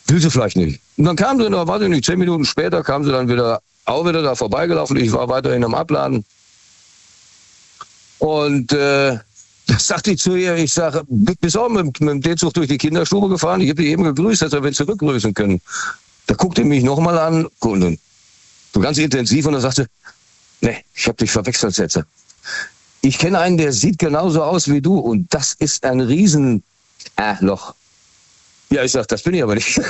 will sie vielleicht nicht. Und dann kam sie, weiß ich nicht, 10 Minuten später kam sie dann wieder da vorbeigelaufen. Ich war weiterhin am Abladen. Und das sagte ich zu ihr, ich sage, bist auch mit dem D-Zug durch die Kinderstube gefahren? Ich habe dich eben gegrüßt, dass wir zurückgrüßen können. Da guckte mich nochmal an, und so ganz intensiv, und dann sagte, nee, ich habe dich verwechselt, Sätze. Ich kenne einen, der sieht genauso aus wie du, und das ist ein Loch. Ja, ich sag, das bin ich aber nicht.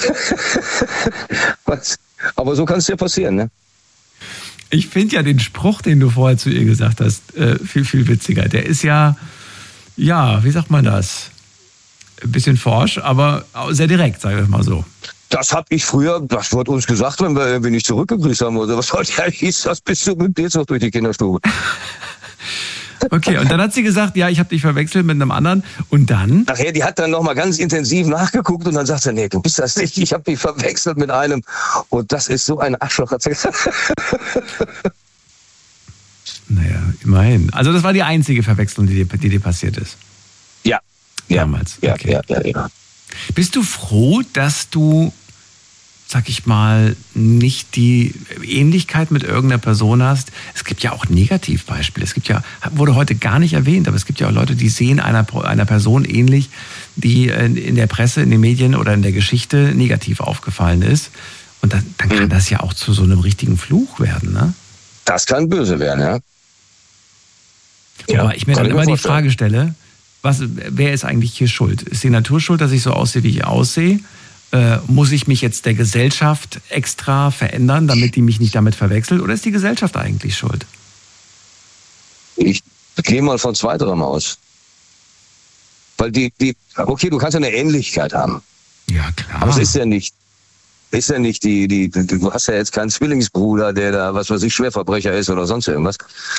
Aber so kann es dir passieren, ne? Ich finde ja den Spruch, den du vorher zu ihr gesagt hast, viel, viel witziger. Der ist ja, wie sagt man das? Ein bisschen forsch, aber sehr direkt, sage ich mal so. Das habe ich früher, das wurde uns gesagt, wenn wir irgendwie nicht zurückgegrüßt haben oder was heute hieß, das bist du mit dir durch die Kinderstube. Okay, und dann hat sie gesagt, ja, ich habe dich verwechselt mit einem anderen. Und dann? Nachher, die hat dann nochmal ganz intensiv nachgeguckt und dann sagt sie, nee, du bist das nicht, ich habe dich verwechselt mit einem. Und das ist so ein Arschloch. Naja, immerhin. Also das war die einzige Verwechslung, die dir passiert ist? Ja. Damals? Ja, okay. Ja. Bist du froh, dass du, sag ich mal, nicht die Ähnlichkeit mit irgendeiner Person hast? Es gibt ja auch Negativbeispiele. Es gibt ja, wurde heute gar nicht erwähnt, aber es gibt ja auch Leute, die sehen einer Person ähnlich, die in der Presse, in den Medien oder in der Geschichte negativ aufgefallen ist. Und dann kann das ja auch zu so einem richtigen Fluch werden, ne? Das kann böse werden, ja. Aber ich mir dann immer die Frage stelle, wer ist eigentlich hier schuld? Ist die Natur schuld, dass ich so aussehe, wie ich aussehe? Muss ich mich jetzt der Gesellschaft extra verändern, damit die mich nicht damit verwechselt? Oder ist die Gesellschaft eigentlich schuld? Ich gehe mal von zweiterem aus. Weil okay, du kannst ja eine Ähnlichkeit haben. Ja, klar. Aber es ist ja nicht du hast ja jetzt keinen Zwillingsbruder, der da, was weiß ich, Schwerverbrecher ist oder sonst irgendwas.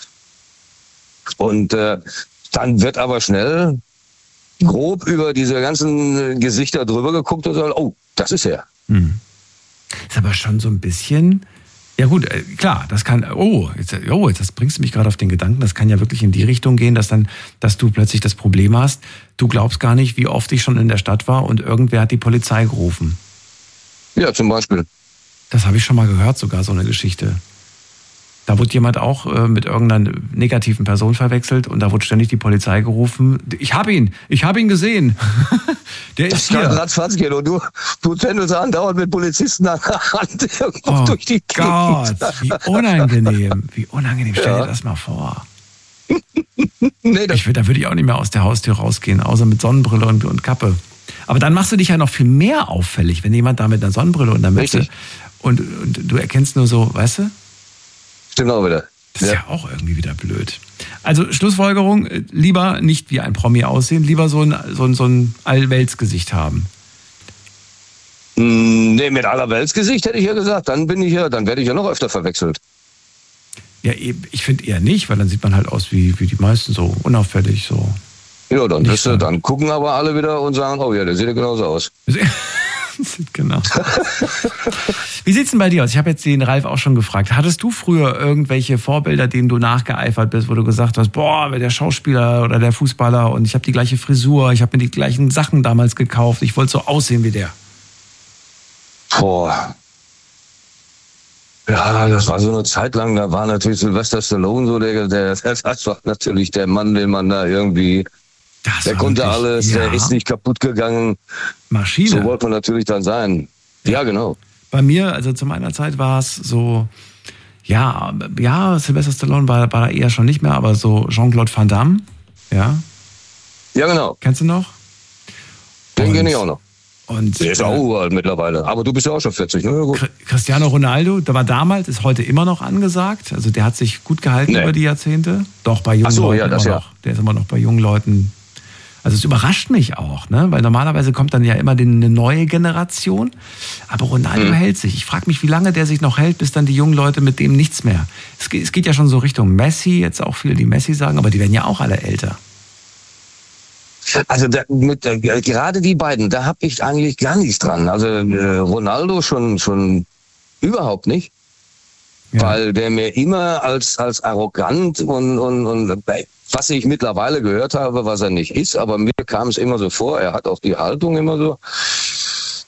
Und dann wird aber schnell grob über diese ganzen Gesichter drüber geguckt und sagt, oh, das ist er. Ist aber schon so ein bisschen, ja gut, klar, das kann, jetzt bringst du mich gerade auf den Gedanken, das kann ja wirklich in die Richtung gehen, dass du plötzlich das Problem hast, du glaubst gar nicht, wie oft ich schon in der Stadt war und irgendwer hat die Polizei gerufen. Ja, zum Beispiel. Das habe ich schon mal gehört, sogar so eine Geschichte. Da wurde jemand auch mit irgendeiner negativen Person verwechselt und da wurde ständig die Polizei gerufen. Ich habe ihn gesehen. Der ist hier. Das kann gehen und du tändelst andauernd mit Polizisten an der Hand durch die Gegend. Gott, wie unangenehm. Stell dir das mal vor. Nee, da würde ich auch nicht mehr aus der Haustür rausgehen, außer mit Sonnenbrille und Kappe. Aber dann machst du dich ja noch viel mehr auffällig, wenn jemand da mit einer Sonnenbrille und einer Mütze und du erkennst nur so, weißt du? Stimmt auch wieder. Das ist ja auch irgendwie wieder blöd. Also Schlussfolgerung, lieber nicht wie ein Promi aussehen, lieber so ein Allweltsgesicht haben. Nee, mit Allerweltsgesicht hätte ich ja gesagt, dann werde ich ja noch öfter verwechselt. Ja, ich finde eher nicht, weil dann sieht man halt aus wie die meisten, so unauffällig, so. Ja, dann gucken aber alle wieder und sagen, oh ja, der sieht ja genauso aus. Genau. Wie sieht's denn bei dir aus? Ich habe jetzt den Ralf auch schon gefragt. Hattest du früher irgendwelche Vorbilder, denen du nachgeeifert bist, wo du gesagt hast, boah, der Schauspieler oder der Fußballer und ich habe die gleiche Frisur, ich habe mir die gleichen Sachen damals gekauft, ich wollte so aussehen wie der? Boah. Ja, das war so eine Zeit lang, da war natürlich Sylvester Stallone so, das war natürlich der Mann, den man da irgendwie... Der konnte wirklich, alles, der ist nicht kaputt gegangen. Maschine. So wollte man natürlich dann sein. Ja, genau. Bei mir, also zu meiner Zeit war es so, ja, Sylvester Stallone war da eher schon nicht mehr, aber so Jean-Claude Van Damme, ja. Ja, genau. Kennst du noch? Den kenne ich auch noch. Und der ist auch uralt mittlerweile. Aber du bist ja auch schon 40, ne? Ja, gut. Cristiano Ronaldo, der war damals, ist heute immer noch angesagt. Also der hat sich gut gehalten über die Jahrzehnte. Doch, bei jungen Leuten immer noch. Der ist immer noch bei jungen Leuten. Also es überrascht mich auch, ne? Weil normalerweise kommt dann ja immer eine neue Generation. Aber Ronaldo hält sich. Ich frage mich, wie lange der sich noch hält, bis dann die jungen Leute mit dem nichts mehr. Es geht ja schon so Richtung Messi, jetzt auch viele, die Messi sagen, aber die werden ja auch alle älter. Also gerade die beiden, da habe ich eigentlich gar nichts dran. Also Ronaldo schon überhaupt nicht. Ja. Weil der mir immer als arrogant und was ich mittlerweile gehört habe, was er nicht ist, aber mir kam es immer so vor, er hat auch die Haltung immer so,